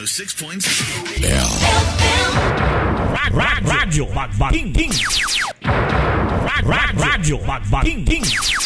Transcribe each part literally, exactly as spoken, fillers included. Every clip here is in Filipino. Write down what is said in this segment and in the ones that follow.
six point six. Radyo Bagbaking King. Radyo Bagbaking King.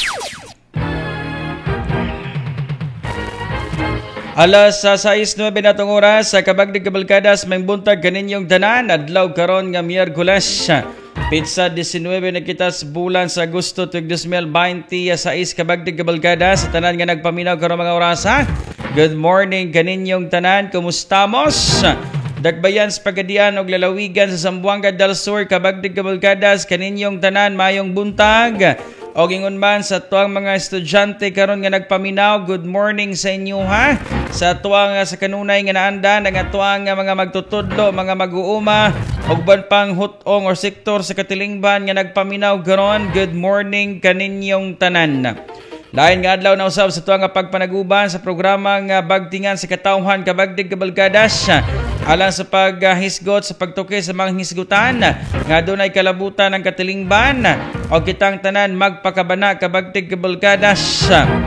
Alas sa sais nuebe natong oras sa kabagdig kabalkadas may buntag kaninyong tanan adlaw karon nga Miyerkules. Pizza nineteen na kita sa bulan sa Agosto tuig twenty twenty sa is kabagdig kabalkadas sa tanan nga nagpaminaw karon mga oras ha. Good morning kaninyong tanan, kumustamos? Dagbayan sa Pagadian og lalawigan sa Zamboanga del Sur kabagdig kabalkadas kaninyong tanan mayong buntag. O gingon man sa tuwang mga estudyante karon nga nagpaminaw, good morning sa inyo ha. Sa tuwang sa kanunay nga naandan, nga tuwang nga mga magtutudlo, mga mag-uuma, og ban pang hutong or sektor sa Katilingban nga nagpaminaw karon, good morning kaninyong tanan. Lain nga adlaw na usab sa tuwang nga pagpanaguban sa programa nga Bagtingan sa Katawhan kabagdig kabalkadas. Alang sa paghisgot sa pagtuki sa mga hisgutan nga dunay kalabutan ng Katilingban o kitang tanan magpakabana kabagtig kabalkadas.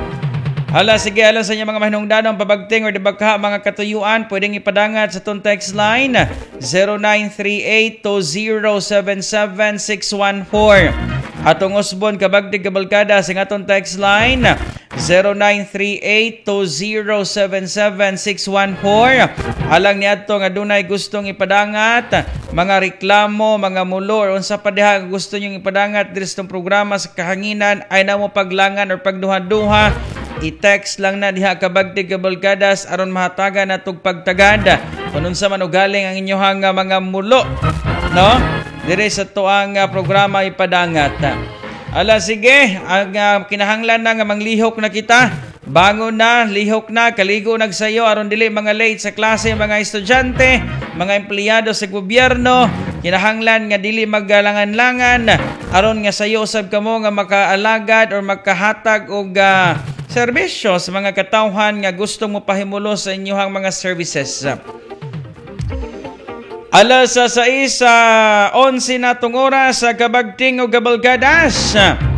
Hala, sige, alam sa inyo mga mahinungdanong pabagting o dibagha mga katuyuan, pwedeng ipadangat sa itong text line zero nine three eight two zero seven seven six one four. Atong usbon kabagtig kabalkadas ang atong text line zero nine three eight two zero seven seven six one four. Alang ni adto nga dunay gustong ipadangat, mga reklamo, mga mulo or unsa pa diha gusto nyong ipadangat diri sa programa sa kahanginan ay namo paglangan or pagduha-duha, i-text lang na diha kabagtig kabalkadas aron mahatagan natog pagtagad kung unsa man ugaling ang inyohang mga mulo, no? Dire sa tuang uh, programa ipadangat. Ala, sige, ang uh, kinahanglan na nga manglihok na kita. Bangon na, lihok na, kaligo nagsayo aron dili mga late sa klase, mga estudyante, mga empleyado sa gobyerno. Kinahanglan nga dili maggalangan-langan aron nga sayo usab kamo nga makaalagad or magkahatag og uh, serbisyo sa mga katawhan nga gustong mopahimulo sa inyohang mga services. Alas sa sais sa onse natong oras sa kabagting o kabalkadas.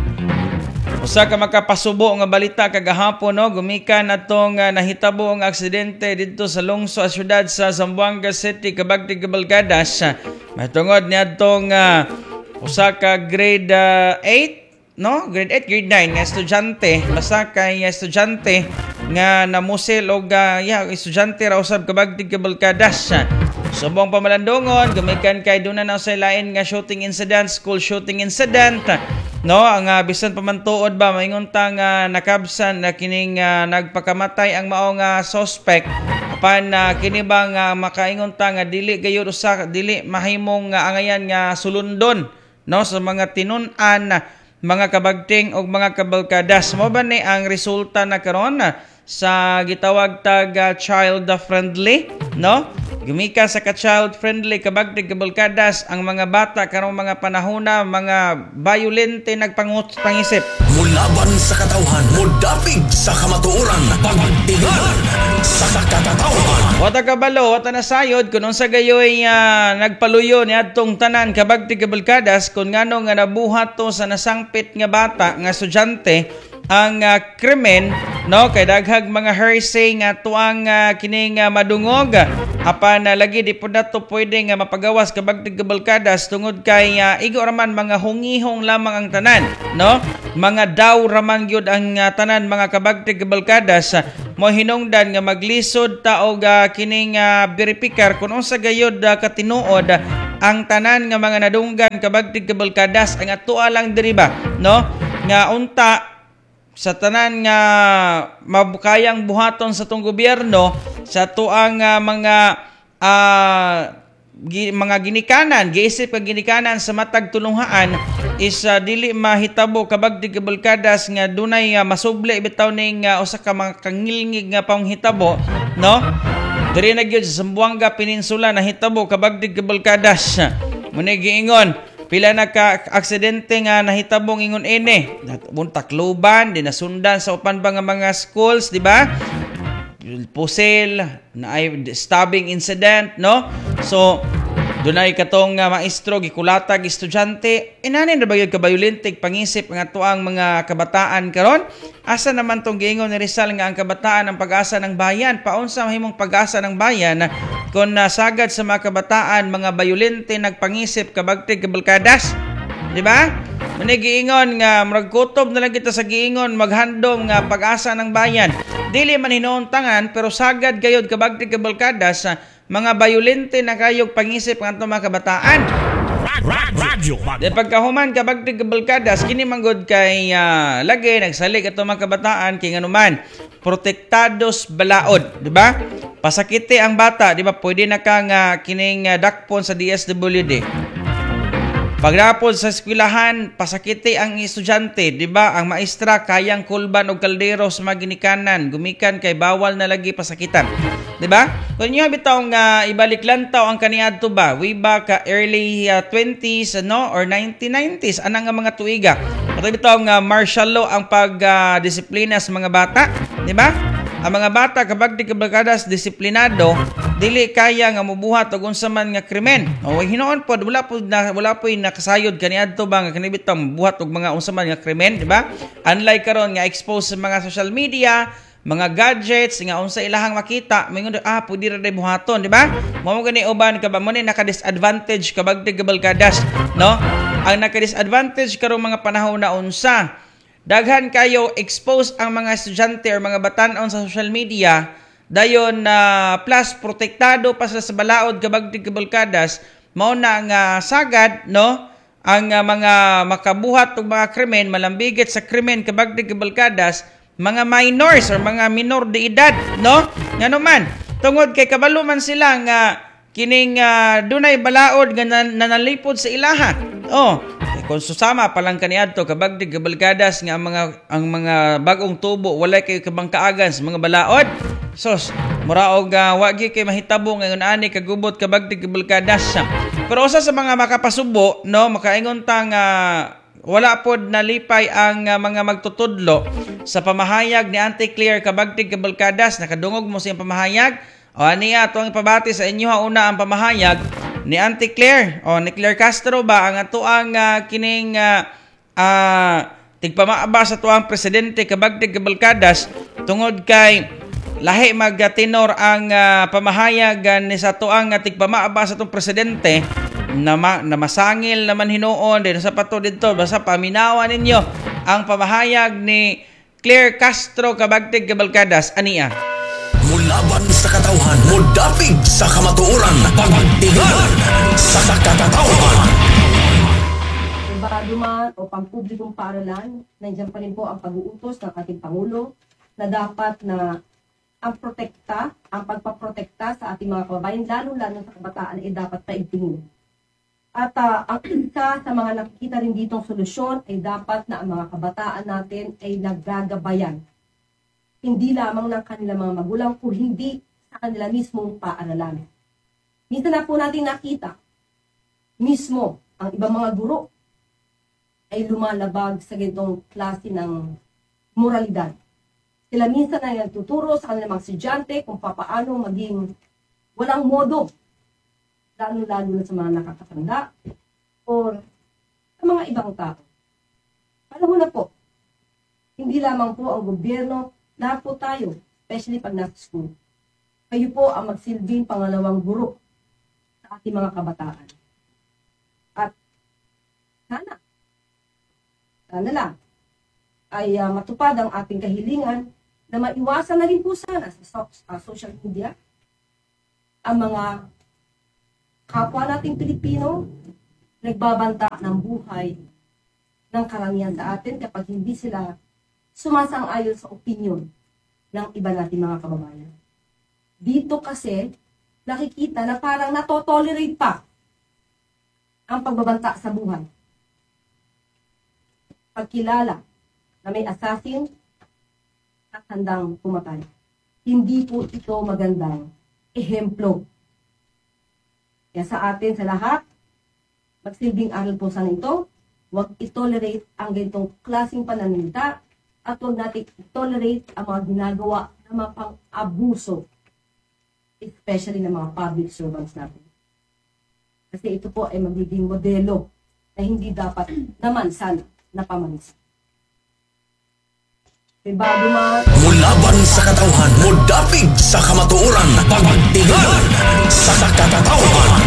Usa ka makapasubo nga balita kagahapon, no, gumikan atong uh, nahitabo ang aksidente dito sa lungsod sa syudad sa Zamboanga City kabagting kabalkadas. Matungod niadtong uh, usa ka grade uh, eight, no, grade eight, grade nine nga estudyante, basta kay estudyante nga namusil og uh, yeah, estudyante ra usab kabagting kabalkadas. Subong pamalandongon, gumikan kay duna na sa lain nga shooting incident, school shooting incident. No, ang uh, bisan pamantuod ba maingon ta nga nakabsan na kining uh, nagpakamatay ang mao nga suspect. Apan uh, kini ba nga makaingon ta nga dili gayud usa dili mahimong nga angayan nga sulundon, no, sa mga tinun-an mga kabagting og mga kabalkadas. Mo ba ni ang resulta na karon sa gitawag tag uh, child friendly, no? Gumika sa ka-child-friendly kabagtig kabalkadas ang mga bata karong mga panahona, mga violente nagpangisip. Mulaban sa katawhan, mudapig sa kamatuoran, pagtingan sa katawhan. Wata kabalo, wata nasayod, kung unsa gayoy uh, nagpaluyo ni adtong tanan kabagtig kabalkadas, kung ngano nga nabuhat to sa nasangpit nga bata, nga estudyante, ang uh, krimen, no, kay daghag mga hearsay nga tuang uh, kining uh, madungog apan uh, lagi di pud nato pwede nga mapagawas kabagtig kabalkadas tungod kay uh, igo raman mga hungihong lamang ang tanan, no, mga daw raman gyud ang uh, tanan mga kabagtig kabalkadas. Uh, mo hinungdan nga maglisod ta og uh, kining uh, beripikar kung unsa gayud uh, katinuod uh, ang tanan nga mga nadunggan kabagtig kabalkadas ang atoa lang diri ba, no, nga unta sa tanan nga mabukayang buhaton sa tong gobyerno sa tuang uh, mga uh, gi, mga ginikanan, giisip ka ginikanan sa matag tulunghaan is uh, dili mahitabo kabagtig kabalkadas nga dunay uh, masuble bitaw ning uh, usa ka mga kangilngig nga panghitabo, no? Diri na gyud sa Zamboanga Peninsula nahitabo kabagtig kabalkadas. Muna giingon pila na ka aksidente nga nahitabong ingon ene. Takluban, di nasundan sa upan ba nga mga schools, di ba? Pusil, na ay stabbing incident, no? So, dunay katong uh, maestro gikulatag estudyante, inanin na ba yun kabayulintig pangisip nga tuang mga kabataan karon? Asa naman tong giingon ni Rizal nga ang kabataan ang pag-asa ng bayan? Paunsa mahimong pag-asa ng bayan kung nasagad sa mga kabataan, mga bayolente nagpangisip kabagtig kabalkadas. Di ba? Manigiingon nga murag-kutob na lang kita sa giingon maghandom nga pag-asa ng bayan. Dili man hinuuntangan pero sagad gayud kabagtig kabalkadas sa mga bayolente na kayog pangisip ng mga kabataan. Radyo Di pagkahuman kabagtig kabalkadas kini manggod kay uh, lagi nagsalig ato mga kabataan kay nganuman protektados balaod, di ba? Pasakiti ang bata, di ba? Pwede na kang uh, kining uh, dakpon sa D S W D. Pagrapod sa eskwelahan, pasakiti ang estudyante, di ba? Ang maestra kayang kulban og kaldero sa mga ginikanan, gumikan kay bawal na lagi pasakitan. Di ba? Kung nyo bitaw nga ibalik lantaw ang kaniadto ba, way back ka early uh, twenties no or nineteen nineties anang nga mga tuiga. Pati bitaw nga martial law ang pagdisiplina uh, sa mga bata, di ba? Ang mga bata kapag di kabalkadas disiplinado, dili kaya nga mubuhat og unsa man nga krimen. O hinoon pod wala pod na wala po nakasayod kaniadto ba nga kanibitang buhat og mga unsa man nga krimen, di ba? Unlike karon nga expose sa mga social media, mga gadgets nga unsa ilahang makita, mingon ah pwede ra day buhaton, di ba? Mao gani uban ka ba mo ni naka-disadvantage kabag di kabalkadas, no? Ang naka-disadvantage karong mga panahon na unsa daghan kayo expose ang mga estudyante or mga batan-on sa social media dayon na uh, plus protektado pa sa balaod kabag di kabalkadas mao na nga uh, sagad no ang uh, mga makabuhat og mga krimen malambigit sa krimen kabag di kabalkadas mga minors or mga minor de edad no ngano man tungod kay kabalo man sila nga kining uh, dunay balaod nga nan- nanalipod sa ilaha oh kung susama palang kaniadto kabag di kabalkadas nga ang mga ang mga bagong tubo walay kay kabangkaagan sa mga balaod sos mura og uh, wa gyud kay mahitabo ngayon ani kagubot kabag di kabalkadas pero usa sa mga makapasubo no makaingon tang uh, wala pod nalipay ang uh, mga magtutudlo sa pamahayag ni Auntie Claire kabag di kabalkadas nakadungog mo sa iyang pamahayag o aniya atong ipabati sa inyo ha una ang pamahayag ni Auntie Claire o ni Claire Castro ba ang ato ang uh, kining uh, uh, tigpamaaba sa tuang presidente kabag di kabalkadas tungod kay lahi magtinor ang uh, pamahayag uh, ni sa tuang uh, tigpamaaba sa tuang presidente na, ma- na masangil naman hinuon din sa pato dito basta paminawa ninyo ang pamahayag ni Claire Castro kabag di kabalkadas aniya. Mulaban sa katauhan, mudapig sa kamatuoran, pagtigman sa katauhan. Pribado man o pampublikong paaralan, nandiyan pa rin po ang pag-uutos ng ating Pangulo na dapat na ang protekta, ang pagpaprotekta sa ating mga kababayan, lalo-lalo sa kabataan ay dapat paigtingin. At uh, ang isa sa mga nakikita rin ditong solusyon ay dapat na ang mga kabataan natin ay naggagabayan. Hindi lamang ng kanilang mga magulang kung hindi sa kanila mismong paaralan. Minsan na po natin nakita, mismo ang ibang mga guro ay lumalabag sa ganitong klase ng moralidad. Sila minsan ay nagtuturo sa kanilang mga estudyante kung papaano maging walang modo, lalo-lalo na sa mga nakakatanda o sa mga ibang tao. Panahon na po, hindi lamang po ang gobyerno, lahat po tayo, especially pag nasa school, kayo po ang magsilbing pangalawang guro sa ating mga kabataan. At sana, sana lang, ay uh, matupad ang ating kahilingan na maiwasan na rin po sana sa so- uh, social media ang mga kapwa nating Pilipino nagbabanta ng buhay ng karamihan sa atin kapag hindi sila sumasang-ayon sa opinyon ng iba nating mga kababayan. Dito kasi, nakikita na parang natotolerate pa ang pagbabanta sa buhay. Pagkilala na may assassin at handang pumatay. Hindi po ito magandang ehemplo. Kaya sa atin, sa lahat, magsilbing aral po sa ito, huwag itolerate ang ganitong klaseng pananalita at huwag natin tolerate ang mga ginagawa na mga pang-abuso, especially ng mga public servants natin. Kasi ito po ay magiging modelo na hindi dapat naman sana napamanis. pribado man, Mulaban sa katauhan, mudapig sa kamatuoran, pagtingan sa katatawahan.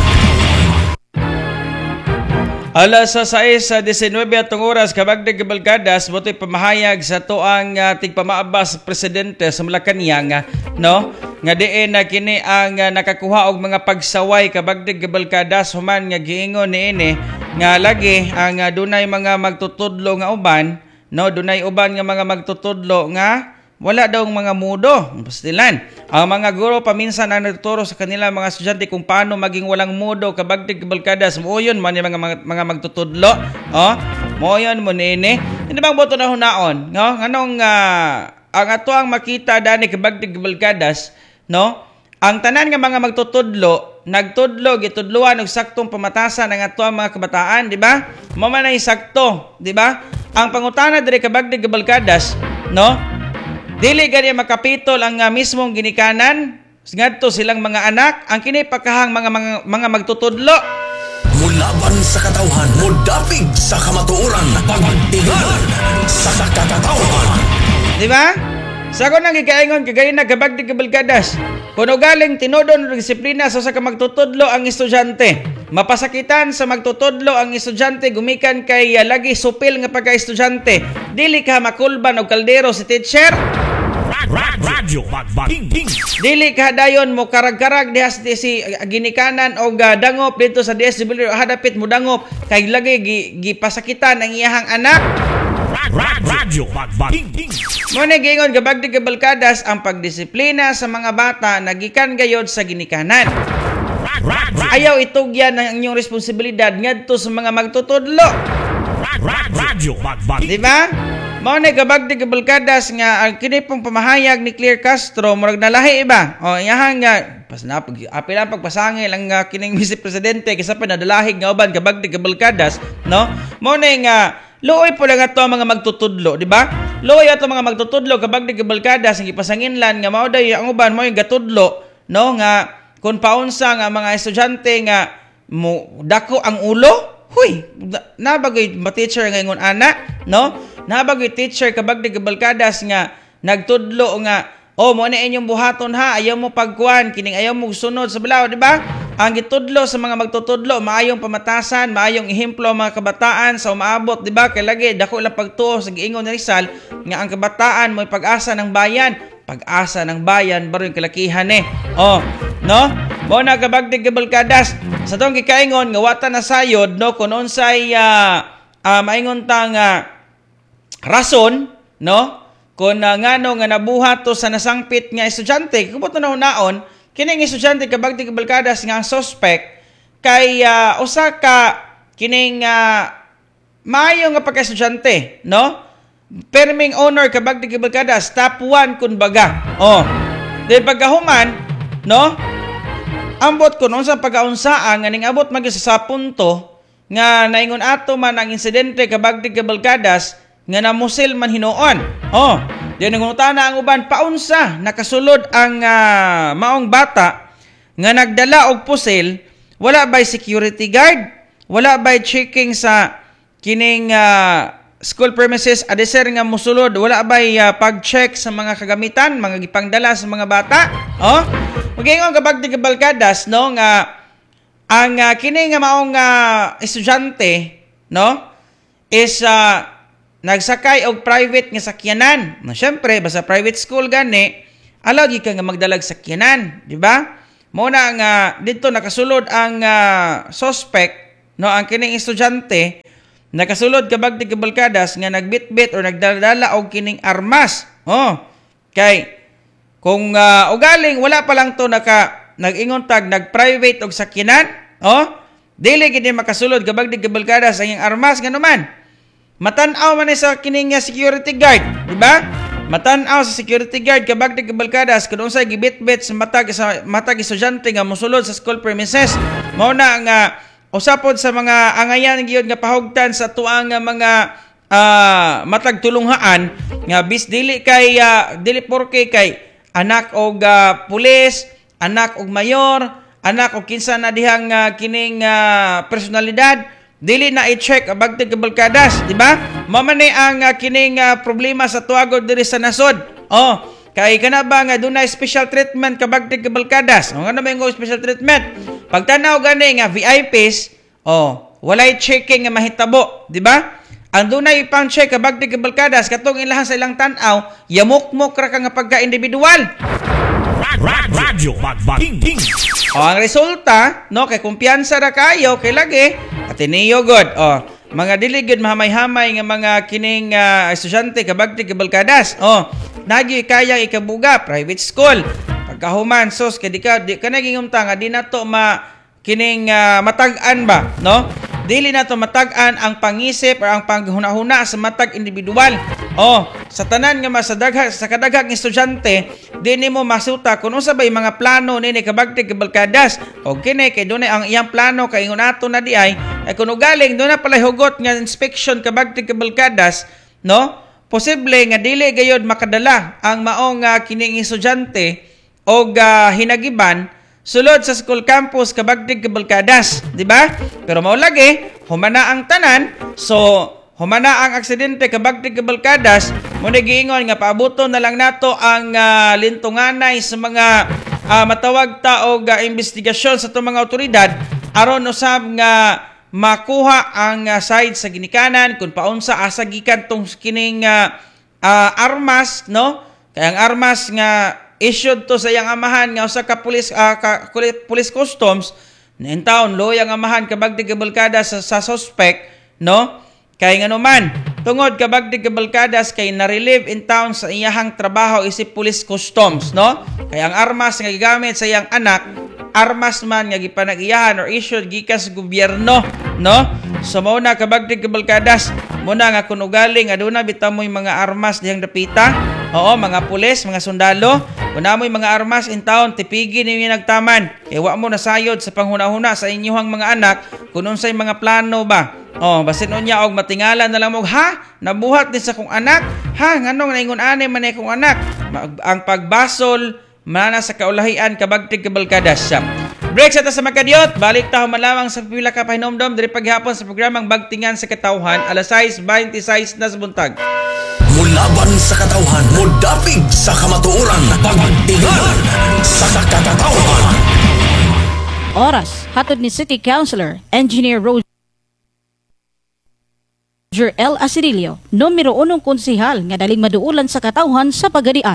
Alas sa sais sa diecinuebe atong oras kabagdig kabalkadas motoy pamahayag sa tuang uh, tigpamaabas presidente sa Malacañang uh, no nga diin na uh, kini ang uh, nakakuha og mga pagsaway kabagdig kabalkadas human nga giingon niini nga lagi ang uh, dunay mga magtutudlo nga uban no dunay uban nga mga magtutudlo nga wala daw mga mudo, pastilan. Ang mga guro paminsan ang nagtuturo sa kanila mga estudyante kung paano maging walang mudo kabagdig kabalkadas. Moyon man yung mga, mga, mga magtutudlo. Oh, moyon mo nini. Hindi bang boto na hunaon? No? Anong uh, ang ato ang makita dani kabagdig kabalkadas, no? Ang tanan nga mga magtutudlo, nagtudlo, gitudluan og saktong pamatasan ng ato ang mga kabataan, di ba? Mama na sakto, di ba? Ang pangutana diri kabagdig kabalkadas, no? Dili gani makapitol ang uh, mismong ginikanan ngadto silang mga anak ang kini pakahang mga mga, mga magtutudlo. Mulaban sa katauhan, mudapig sa kamatuoran, pagtingan sa katatawahan. Di ba? Sa ako nang gikaingon kagaya na kabagdig kabalkadas. Kuno galing tinudon og disiplina sa sa magtutudlo ang estudyante. Mapasakitan sa magtutudlo ang estudyante gumikan kay uh, lagi supil nga pagka-estudyante. Dili ka makulban og kaldero si teacher. Radyo Bagbaking. Dili ka dayon mo karag-karag diha si, si uh, ginikanan og uh, dangop dito sa D S W hadapit mo dangop kay lagi gipasakitan ang iyahang anak. Radyo Bagbaking. Mo na gingon kabagdig kabalkadas ang pagdisiplina sa mga bata nagikan gayod sa ginikanan. Ayaw itugyan ang inyong responsibilidad ngadto sa mga magtutudlo. Radyo Bagbaking. Di ba? Mao na kabagdig kabalkadas nga ang kini pong pamahayag ni Claire Castro murag nalahi iba. O iyahang nga pas na pag apil ang pagpasangil ang uh, kining vice presidente kaysa pa nadalahig nga uban kabagdig kabalkadas, no? Mao na nga luoy po lang ato mga magtutudlo, di ba? Luoy ato mga magtutudlo kabagdig kabalkadas ang ipasanginlan nga mao day ang uban mo yung gatudlo, no? Nga kung paunsa nga mga estudyante nga mo dako ang ulo, huy, nabagoy ma-teacher ngayon ana, no? Nabagoy teacher kabagdig kabalkadas nga nagtudlo nga oh mo na inyong buhaton ha, ayaw mo pagkuan kining ayaw mo sunod sa balaw, di ba? Ang gitudlo sa mga magtutudlo maayong pamatasan, maayong ehemplo ang mga kabataan sa umaabot, di ba? Kay lagi dako lang pagtuo sa giingon ni Rizal nga ang kabataan mo'y pag-asa ng bayan, pag-asa ng bayan baro yung kalakihan eh. Oh, no? Mo na kabagdig kabalkadas sa tong gikaingon nga wata na sayod no kun unsay uh, uh, maingon ta nga rason, no? Kung uh, ngano nga nabuhat to sa nasangpit nga estudyante, kubot na hunaon, kining estudyante kabagdig kabalkadas nga suspect kay uh, usa ka kining uh, maayo nga pagka-estudyante, no? Perming honor kabagdig kabalkadas top one kun baga. Oh. Dahil pagkahuman, no? Ambot kun unsa pagkaunsaa nga ning abot magi sa punto nga naingon ato man ang insidente kabagdig kabalkadas nga namusil man hinuon. Oh, diyan nangutana ang uban paunsa nakasulod ang uh, maong bata nga nagdala og pusil, wala bay security guard, wala bay checking sa kining uh, school premises adeser nga musulod, wala bay uh, pag-check sa mga kagamitan, mga gipangdala sa mga bata. Oh, magingon kabagdig kabalkadas no nga ang uh, kini nga maong uh, estudyante no is uh, nagsakay og private nga sakyanan. No, syempre basta private school gani, alaw gi ka nga magdalag sakyanan, di ba? Mo na nga dito nakasulod ang uh, suspect, no, ang kining estudyante nakasulod kabagdig kabalkadas nga nagbitbit o nagdala og kining armas. Oh, kay kung uh, ugaling wala pa lang to naka nag-ingon tag nag-private og sakyanan, oh, dili gid makasulod kabagdig kabalkadas ang iyang armas ngano man. Matan-aw man sa kining security guard, di ba? Matan-aw sa security guard kabagdig kabalkadas kun unsay gibitbit sa matag sa matag estudyante nga mosulod sa school premises. Mao na nga usapod sa mga angayan gyud nga pahugtan sa tuang nga mga uh, matag tulunghaan nga bis dili kay uh, dili porke kay anak og uh, pulis, anak og mayor, anak og kinsa na dihang uh, kining uh, personalidad, dili na i-check abag kabalkadas, di ba? Mao ni ang uh, kining uh, problema sa tuwagod diri sa nasod. Oh, kay kana ba nga dunay special treatment kabag kabalkadas? O nga na may special treatment. Pagtanaw gani nga V I Ps, oh, walay checking nga mahitabo, di ba? Ang dunay pang check kabag kabalkadas katong ilahan sa ilang tan-aw, yamok-mok ra ka nga pagka-individual. Radyo Bagbagting. O, ang resulta, no, kay kumpiyansa ra kayo, kay lagi, Ateneo God. O, mga diligid mahamay-hamay nga mga kining uh, estudyante, kabagti, kabalkadas. O, nagi kayang ikabuga, private school. Pagkahuman, sos, kay di ka, di ka nagingumta nga, di na to ma, kining uh, matag-an ba, no? Dili na to matag-an ang pangisip o ang panghuna-huna sa matag individual. O, sa tanan nga masadagha sa kadaghang estudyante, di nimo masuta kung unsa bay mga plano nini kabagti kabalkadas. O kini kay dunay ang iyang plano kay ingon ato na di ay ay kuno galing do na pala hugot nga inspection kabagti kabalkadas, no? Posible nga dili gayud makadala ang maong uh, kining estudyante og uh, hinagiban sulod sa school campus kabagtig kabalkadas, di ba? Pero mao lagi, humana ang tanan, so humana ang aksidente kabagtig kabalkadas, mo giingon nga paabuton na lang nato ang uh, lintunganay sa mga uh, matawag ta og uh, investigasyon sa itong mga otoridad aron usab nga makuha ang uh, side sa ginikanan kung paunsa asa gikan tong kining uh, uh, armas, no? Kaya ang armas nga issued to sa iyang amahan nga usa ka police uh, ka, police customs na in town loy ang amahan kabagdi kabalkadas sa, sa suspect, no? Kay ngano man tungod kabagdi kabalkadas kay na-relieve in town sa iyahang trabaho isip police customs, no? Kay ang armas nga gigamit sa iyang anak, armas man nga gipanag-iyahan or issued gikan sa gobyerno, no? So mao na kabagdi kabalkadas mo na nga kuno galing aduna bitaw mo'y mga armas dihang dapita. Oo, mga pulis, mga sundalo, kung namoy mga armas in town, tipigin ninyo nagtaman. Kaya wa mo nasayod sa panghuna-huna sa inyong mga anak, kung unsay mga plano ba. Oh, basin unya og matingala na lang mo, ha? Nabuhat din sa kong anak? Ha? Nganong naingon ani man kong anak? Mag- ang pagbasol, mana sa kaulahian, kabagtig kabalkadas siya. Break sa ta sa Makadiot, balik ta humalawang sa pila ka pahinomdom, diri paghapon sa programang Bagtingan sa Katawhan, alas sais beintiséis na sa buntag. Mulaban sa katawhan, mudapig sa kamatuoran, pagtingan sa katawhan. Oras, hatod ni City Councilor, Engineer Roger L. Asirilio, numero unong konsihal nga daling maduulan sa katawhan sa Pagadian.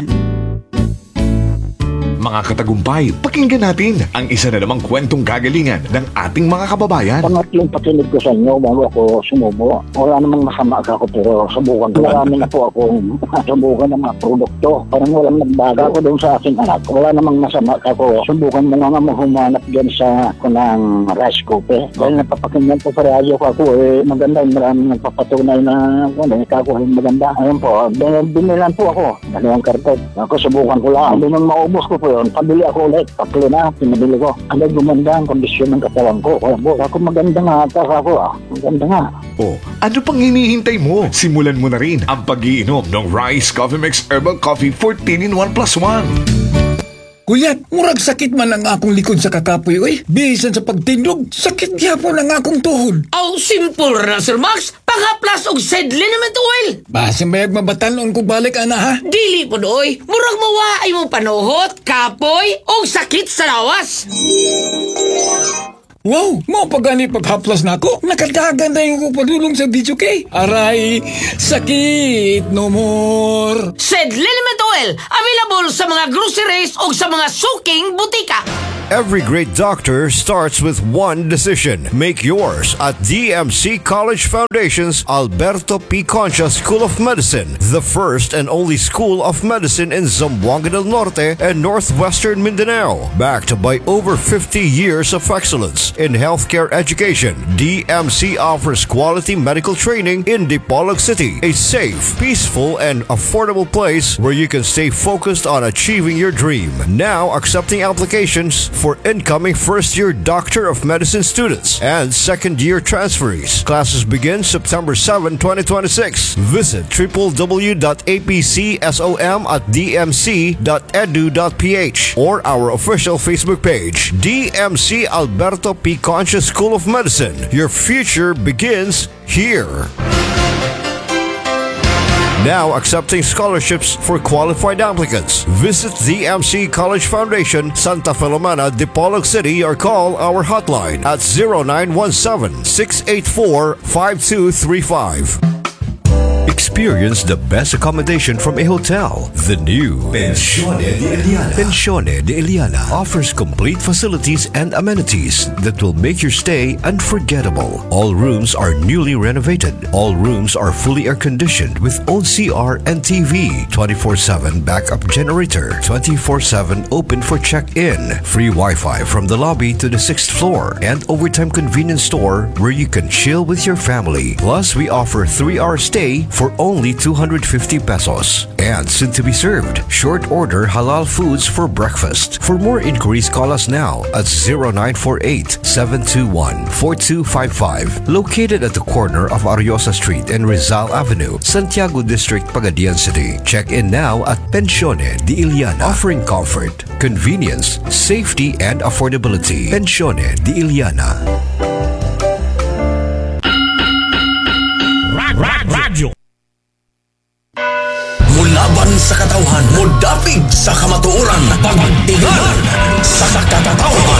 Mga katagumpay, pakinggan natin ang isa na namang kwentong kagalingan ng ating mga kababayan. Pangatlong pakinig ko sa inyo bago ako sumubo. Wala namang masama ako pero subukan ko. Marami na po akong subukan ng mga produkto. Parang walang nagbaga ako doon sa aking anak. Wala namang masama ako. Subukan mo nga mo humanap dyan sa kunang rice cooker. Dahil napapakinggan po sa radyo ko ako eh maganda. Maraming nagpapatunay na ano, ikakuha yung maganda. Ayun po, binilan po ako. Dalawang karpet. Ako subukan ko lang. Hindi nang maubos ko po yun. Pabili ako ulit. Tatlo na, pinabili ko. Ang gumanda ang kondisyon ng katawan ko. Kaya po, ako maganda nga ata ako ah. Maganda nga. O, ano pang hinihintay mo? Simulan mo na rin ang pag-iinom ng Rice Coffee Mix Herbal Coffee fourteen in one plus one. Kuyat, murag sakit man ang akong likod sa kakapoy, oy. Bisan sa pagtindog, sakit gyapon ang akong tuhod. Aw, simple ra, Sir Max. Pangaplas og sediment oil. Basta mayag mabatanon ko balik, ana, ha? Dili po doy. Murag mawaay mo panuhot, kapoy, o sakit sa lawas. Wow, mo pagani paghaplas na ako. Nakadagan na yung padulong sa video kay. Aray, sakit no more. Sediment oil, available sa mga groceries o sa mga suking butika. Every great doctor starts with one decision. Make yours at D M C College Foundation's Alberto P. Concha School of Medicine, the first and only school of medicine in Zamboanga del Norte and northwestern Mindanao. Backed by over fifty years of excellence in healthcare education, D M C offers quality medical training in Dipolog City, a safe, peaceful, and affordable place where you can stay focused on achieving your dream. Now accepting applications for for incoming first-year Doctor of Medicine students and second-year transferees. Classes begin September seventh, twenty twenty-six. Visit w w w dot a p c som at d m c dot e d u dot p h or our official Facebook page, D M C Alberto P. Concha School of Medicine. Your future begins here. Now accepting scholarships for qualified applicants. Visit the M C College Foundation, Santa Filomena, Dipolog City, or call our hotline at zero nine one seven, six eight four, five two three five. Experience the best accommodation from a hotel. The new Pensione de Eliana. Pensione de Eliana offers complete facilities and amenities that will make your stay unforgettable. All rooms are newly renovated. All rooms are fully air-conditioned with own C R and T V, twenty-four seven backup generator, twenty-four seven open for check-in, free Wi-Fi from the lobby to the sixth floor, and overtime convenience store where you can chill with your family. Plus, we offer three-hour stay for only two hundred fifty pesos. And soon to be served, short order halal foods for breakfast. For more inquiries, call us now at zero nine four eight, seven two one, four two five five. Located at the corner of Ariosa Street and Rizal Avenue, Santiago District, Pagadian City. Check in now at Pensione de Eliana, offering comfort, convenience, safety, and affordability. Pensione de Eliana. Radyo. Mulaban sa katauhan, mudapig sa kamatuoran, pagtingan sa katauhan.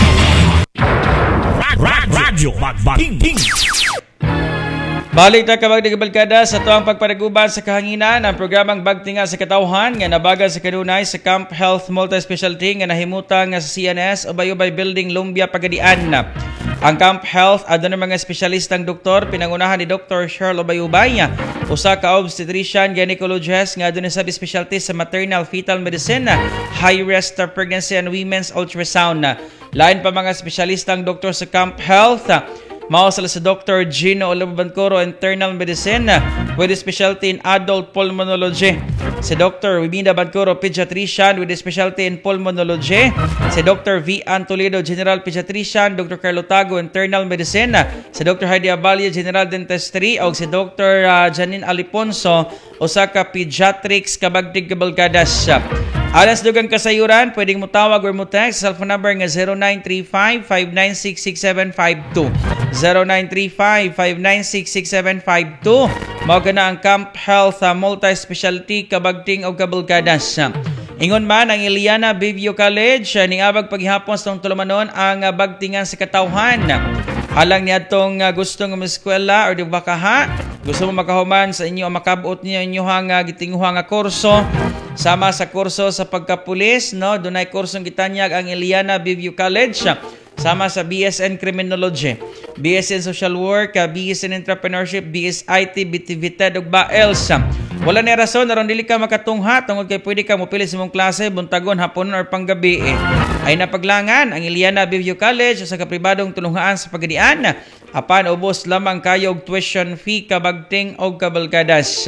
Radyo Bagbaking. Balik na kabagdig balkada sa tuang pagpanaguban sa kahanginan ang programang Bagtinga sa Katauhan nga nabaga sa kanunay sa Camp Health Multi-Specialty nga nahimutang nga sa C N S Ubay-Ubay Building, Lumbia, Pagadian. Ang Camp Health adto ng mga espesyalistang doktor pinangunahan ni Doctor Cheryl Ubay-Ubay, usa ka obstetrician gynecologist nga adto sa specialty sa maternal fetal medicine, high risk pregnancy and women's ultrasound. Lain pa mga espesyalistang doktor sa Camp Health, mao sila si Doctor Gino Olabancoro, internal medicine with a specialty in adult pulmonology. Si Doctor Wimida Bancoro, pediatrician with a specialty in pulmonology. Si Doctor V. Antoledo, general pediatrician. Doctor Carlo Tago, internal medicine. Si Doctor Heidi Abalia, general dentistry. O si Doctor uh, Janine Aliponso, Osaka Pediatrics, Kabagdig Kabalgadas. Alas dugang kasayuran, pwedeng mo tawag or mo text sa cellphone number nga zero nine three five, five nine six, six seven five two. zero nine three five, five nine six, six seven five two. Mao na ang Camp Health uh, Multi-Specialty Kabagting o Kabalgadas. Ingon man ang Eliana Bivio College, uh, niabag paghihapon sa tong tulumanon ang uh, Bagtingan sa Katauhan. Alang niya itong uh, gusto ng eskwela or di ba kaha, gusto mo makahuman sa inyo, makabot niyo inyong uh, gitinguhang uh, kurso, sama sa kurso sa pagkapulis, no? Dunay kursong gitanyag ang Eliana Bivio College, sama sa B S N Criminology, B S N Social Work, B S N Entrepreneurship, B S I T, B T V T E D, ug B A E L S. Wala na rason aron dili ka makatungha tungod kay pwede ka mopili sa imong klase buntagon, hapon or panggabi. Eh. Ay napaglangan ang Eliana Bivio College sa kapribadong tulunghaan sa Pagadian. Apan ubos lamang kayo og tuition fee kabagting og kabalgadas.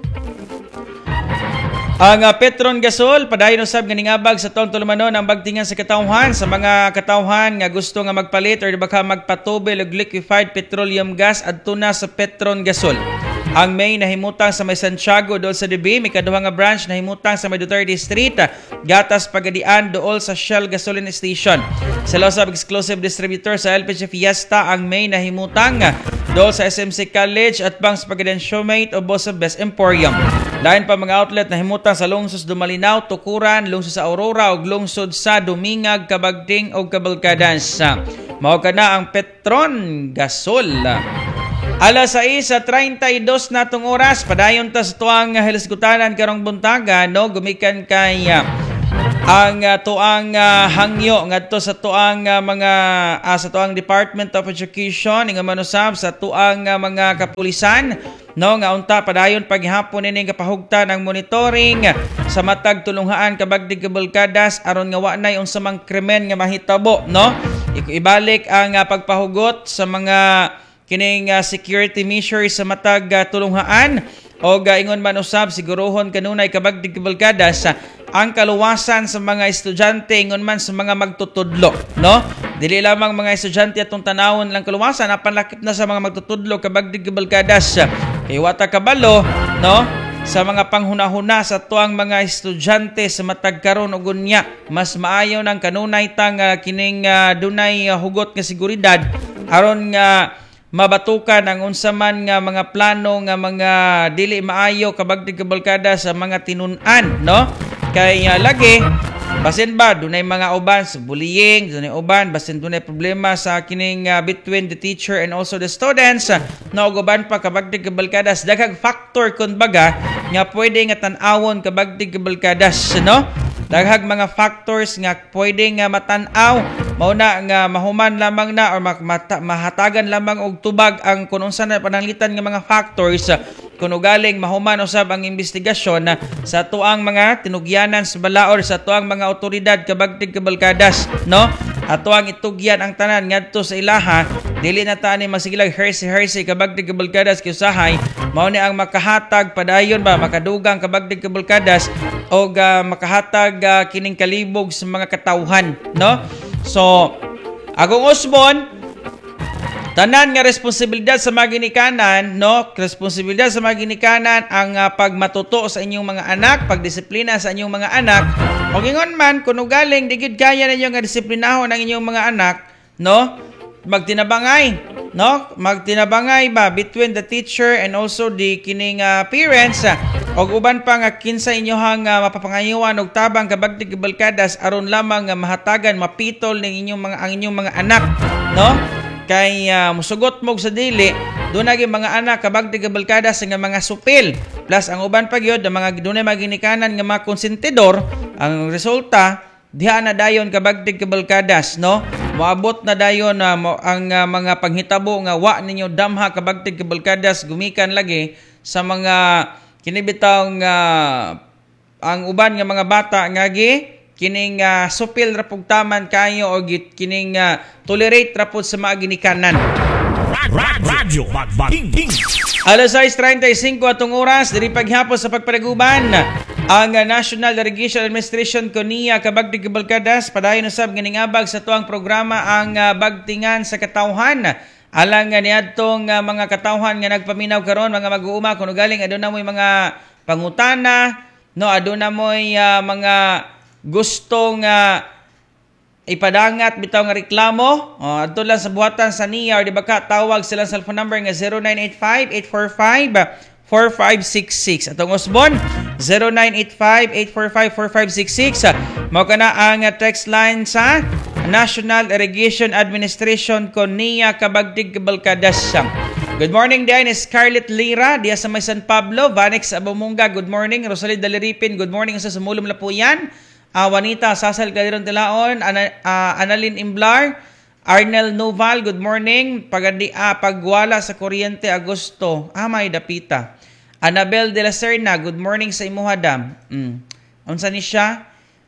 Ang uh, Petron Gasol, padayon usab nga ningabag sa taong tulumanon ang Bagtingan sa Katauhan sa mga katauhan nga gusto nga magpalit or baka magpatubil og liquefied petroleum gas adto na sa Petron Gasol. Ang May nahimutang sa May Santiago dool sa D B, may kaduha nga branch nahimutang sa May Duterte Street, Gatas Pagadian dool sa Shell Gasoline Station. Sila usab exclusive distributor sa L P G Fiesta ang May nahimutang dool sa S M C College at Bangs Pagadian Showmate o Boss of Best Emporium. Lain pa mga outlet na himutang sa lungsod Dumalinaw, Tukuran, lungsod sa Aurora ug lungsod sa Dumingag, Kabagting ug Kabalgadas. Mao kana ang Petron Gasol. Alas sais sa thirty-two natong oras, padayon ta sa tuang hilasgutanan karong buntaga, no? Gumikan kay uh, ang uh, tuang uh, hangyo ngadto sa tuang uh, mga uh, sa tuang Department of Education nga manusab sa tuang uh, mga kapulisan, no, nga unta padayon paghihapon ini kapahugtan ang monitoring sa matag tulunghaan kabagdig kabalgadas aron nga wa nay unsa mang krimen nga mahitabo, no? Ibalik ang uh, pagpahugot sa mga kining uh, security measures sa matag uh, tulunghaan o gaingon man usab sigurohon kanunay kabagdig kabalkadas sa ang kaluwasan sa mga estudyante ingon man sa mga magtutudlo, no? Dili lamang mga estudyante atong tanawon lang kaluwasan, napanlakip na sa mga magtutudlo kabagdig kabalkadas. Kay wata kabalo, no? Sa mga panghuna-huna sa tuang mga estudyante sa matag karon ug unya, mas maayo nang kanunay tang uh, kining uh, dunay uh, hugot nga seguridad aron nga mabatukan ang unsa man nga mga plano nga mga dili maayo kabagdig kabalkada sa mga tinun-an, no? Kay uh, lagi basin ba dunay mga uban sa bullying, dunay uban basin dunay problema sa kining uh, between the teacher and also the students, uh, na uban pa kabagdig kabalkadas daghang factor kun baga nga pwede nga tan-awon kabagdig kabalkadas, no? Daghang mga factors nga pwede nga matan-aw mao na nga mahuman lamang na or mata, mahatagan lamang og tubag ang kung unsa na pananglitan nga mga factors kuno galing mahuman usab ang investigasyon sa tuang mga tinugyanan sa balaod sa tuang mga otoridad kabagdig kabalkadas, no? Ato ang itugyan ang tanan ngadto sa ilaha, dili na ta ni masigilag hersi-hersi kabagdig kabalkadas kiusahay mao ni ang makahatag padayon ba makadugang kabagdig kabalkadas og uh, makahatag uh, kining kalibog sa mga katawhan, no? So agong usbon tanan nga responsibilidad sa mga ginikanan, no? Responsibilidad sa mga ginikanan ang uh, pagmatuto sa inyong mga anak, pagdisiplina sa inyong mga anak. O gingon man kuno galing digid kaya ninyo nga disiplinahon ang inyong mga anak, no? Magtinabangay, no? Magtinabangay ba between the teacher and also the kining uh, parents. Uh, og uban pa nga kinsa inyohang uh, mapapangayowan og tabang kabagdig kabalkadas aron lamang nga uh, mahatagan mapitol ning inyong mga ang inyong mga anak, no? Kay uh, musugot mo sa dili doon naging mga anak kabagdig kabalkadas nga mga supil plus ang uban pa gyud mga dunay maginikanan nga mga konsentidor, ang resulta diha na dayon kabagdig kabalkadas, no? Moabot na dayon uh, mo, ang uh, mga panghitabo nga wa ninyo damha kabagdig kabalkadas gumikan lagi sa mga kinibitaw nga ang uban nga mga bata nga gi kining uh, supil ra pug taman kayo o git kining uh, tolerate ra pud sa mga ginikanan. Radyo Magbating. alas sais treinta y cinco atong oras diri paghapon sa pagpadaguban ang uh, National Irrigation Administration koniya kabagdig kabalkadas padayon usab ganing abag sa tuang programa ang uh, bagtingan sa katawhan. Alang nga niadtong uh, mga katawhan nga nagpaminaw karon mga mag-uuma kuno galing aduna moy mga pangutana, no? Aduna moy uh, mga gustong uh, ipadangat bitaw nga reklamo, oh, adto lang sa buhatan sa N I A or di ba ka tawag sila sa cellphone number nga zero nine eight five, eight four five, four five six six. Atong usbon zero nine eight five, eight four five, four five six six. Mao kana ang text line sa National Irrigation Administration koniya kabagdig kabalkadas. Good morning din is Scarlett Lira diya sa may San Pablo, Vanex Abamunga. Good morning Rosalie Daliripin. Good morning sa Sumulom Lapuyan. Uh, Juanita Sasal Caliron Tilaon, Ana, uh, Annalyn Imblar, Arnel Noval, good morning. Pagadi ah, pagwala sa kuryente Agosto. Ah, may dapita. Annabel de la Serna, good morning sa imuha dam. Mm. Unsa ni siya?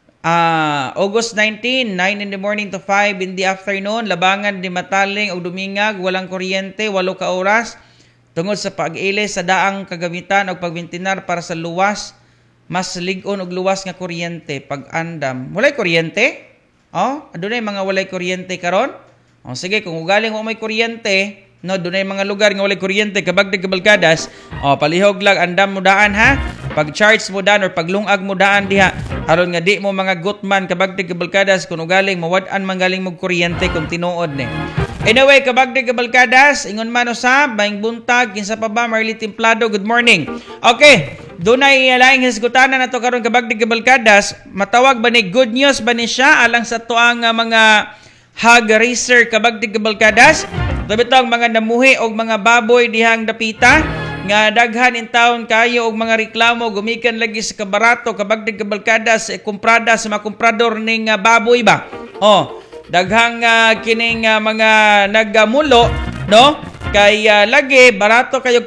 Uh, August nineteenth, nine in the morning to five in the afternoon, labangan di Mataling o Dumingag, walang kuryente, walo ka oras. Tungod sa pag-ilis sa daang kagamitan o pagbintinar para sa luwas, mas lig-on og luwas nga kuryente pag-andam. Walay kuryente? Oh, adunay mga walay kuryente karon? Oh, sige, kung ugaling mo may kuryente, no, dunay mga lugar nga walay kuryente kabagdig kabalkadas, oh, palihog lang andam mo daan ha. Pag-charge mo daan or paglungag mo daan diha aron nga di mo mga gutman kabagdig kabalkadas kung ugaling mawad-an man galing mo kuryente kung tinuod ni. Anyway, kabagdig kabalkadas, ingon man usab, maing buntag, kinsa pa ba, Marley Templado, good morning. Okay, dunay laing hisgutanan nato karon kabagdig kabalkadas, matawag ba ni good news ba ni siya alang sa tuang uh, mga hog racer kabagdig kabalkadas? Tabitang mga namuhi og mga baboy dihang dapita nga daghan in taon kayo og mga reklamo gumikan lagi sa kabarato kabagdig kabalkadas e kumprada sa mga komprador ning uh, baboy ba. Oh, daghang uh, kining uh, mga nagamulo, no? Kay uh, lagi barato kayo